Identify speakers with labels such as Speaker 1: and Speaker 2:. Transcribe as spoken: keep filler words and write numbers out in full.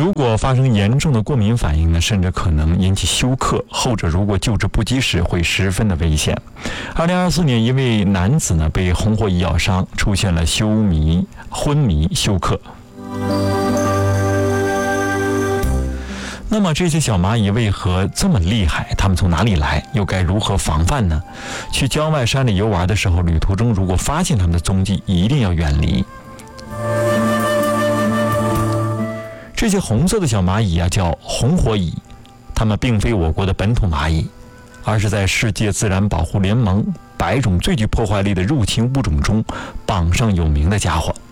Speaker 1: 如果发生严重的过敏反应呢，甚至可能引起休克，后者如果救治不及时，会十分的危险。二零二四年，一位男子呢被红火蚁咬伤，出现了休迷、昏迷、休克。那么这些小蚂蚁为何这么厉害？它们从哪里来？又该如何防范呢？去郊外山里游玩的时候，旅途中如果发现它们的踪迹，一定要远离。这些红色的小蚂蚁啊，叫红火蚁，它们并非我国的本土蚂蚁，而是在世界自然保护联盟百种最具破坏力的入侵物种中榜上有名的家伙。